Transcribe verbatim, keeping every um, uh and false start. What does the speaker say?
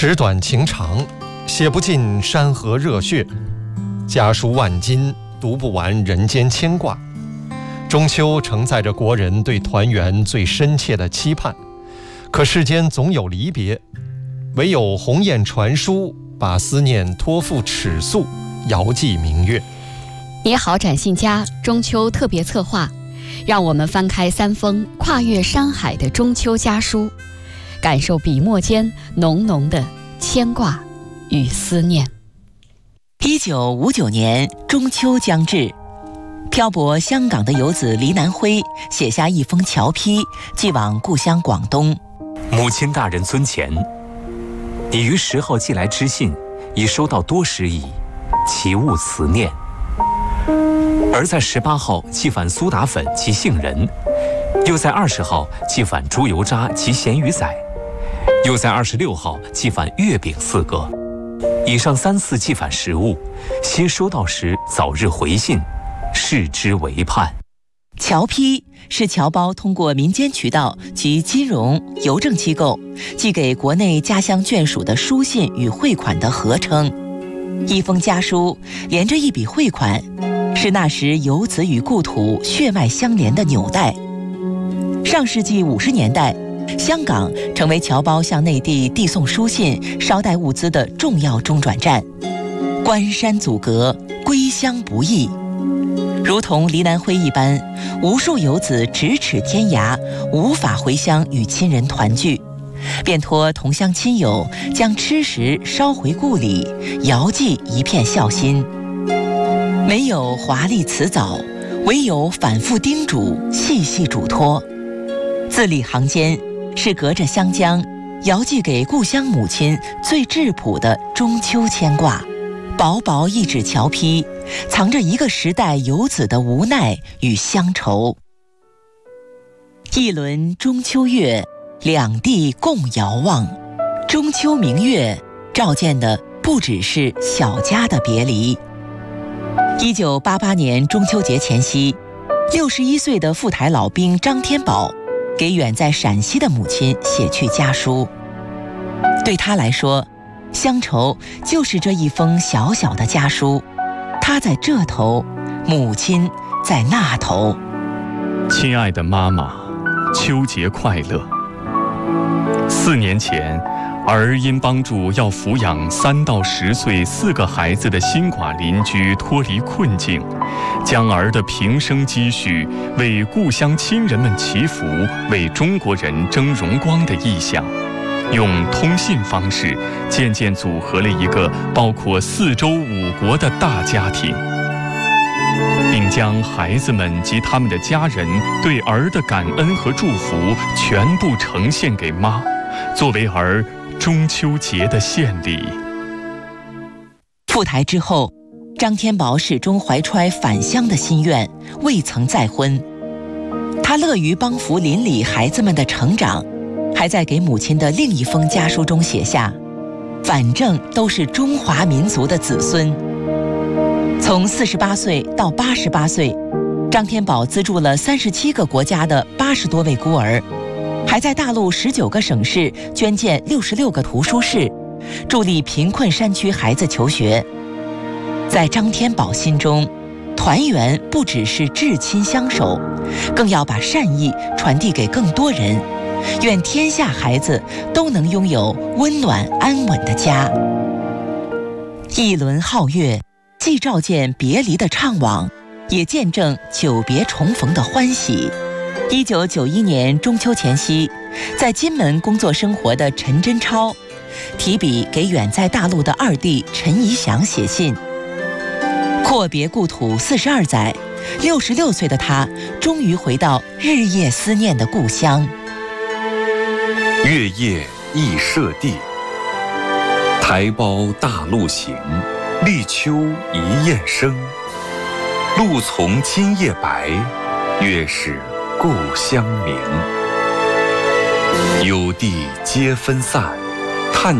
纸短情长，写不尽山河热血，家书万金，读不完人间牵挂。中秋承载着国人对团圆最深切的期盼，可世间总有离别，唯有鸿雁传书，把思念托付尺素，遥寄明月。 你好，展信佳中秋特别策划，让我们翻开三封跨越山海的中秋家书，感受笔墨间浓浓的牵挂与思念。 一九五九年中秋将至，漂泊香港的游子黎南辉写下一封侨批，寄往故乡广东。 母亲大人尊前，你于十号寄来之信，已收到多时矣，其勿辞念。而在十八号寄返苏打粉及杏仁，又在二十号寄返猪油渣及咸鱼仔，又在二十六号寄返月饼四个。以上三次寄返食物，希收到时早日回信，视之为盼。 侨批是侨胞通过民间渠道及金融、邮政机构寄给国内家乡眷属的书信与汇款的合称。一封家书连着一笔汇款，是那时游子与故土血脉相连的纽带。上世纪五十年代，香港成为侨胞向内地递送书信、捎带物资的重要中转站。关山阻隔，归乡不易。如同黎南辉一般，无数游子咫尺天涯，无法回乡与亲人团聚，便托同乡亲友将吃食捎回故里，遥寄一片孝心。没有华丽辞藻，唯有反复叮嘱，细细嘱托。字里行间是隔着湘江遥寄给故乡母亲最质朴的中秋牵挂。薄薄一纸侨批，藏着一个时代游子的无奈与乡愁。一轮中秋月，两地共遥望。中秋明月照见的不只是小家的别离。一九八八年中秋节前夕，六十一岁的赴台老兵张天宝给远在陕西的母亲写去家书。对他来说，乡愁就是这一封小小的家书，他在这头，母亲在那头。 亲爱的妈妈，秋节快乐。四年前，儿因帮助要抚养三到十岁四个孩子的新寡邻居脱离困境，将儿的平生积蓄为故乡亲人们祈福，为中国人争荣光的意向，用通信方式渐渐组合了一个包括四周五国的大家庭，并将孩子们及他们的家人对儿的感恩和祝福全部呈现给妈，作为儿中秋节的献礼。 赴台之后，张天宝始终怀揣返乡的心愿，未曾再婚。他乐于帮扶邻里孩子们的成长，还在给母亲的另一封家书中写下：反正都是中华民族的子孙。从四十八岁到八十八岁，张天宝资助了三十七个国家的八十多位孤儿，还在大陆十九个省市捐建六十六个图书室，助力贫困山区孩子求学。在张天宝心中，团圆不只是至亲相守，更要把善意传递给更多人。愿天下孩子都能拥有温暖安稳的家。一轮皓月，既照见别离的怅惘，也见证久别重逢的欢喜。一九九一年中秋前夕，在金门工作生活的陈真超，提笔给远在大陆的二弟陈怡祥写信。阔别故土四十二载，六十六岁的他终于回到日夜思念的故乡。 月夜忆舍弟，台胞大陆行，立秋一雁声。露从今夜白，月是故乡明。有地皆分散，